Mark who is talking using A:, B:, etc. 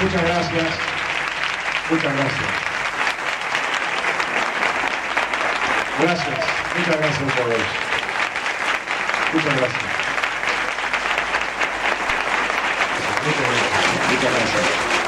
A: Muchas gracias. Muchas gracias. Gracias. Muchas gracias a todos. Muchas gracias. Muchas gracias. Muchas gracias.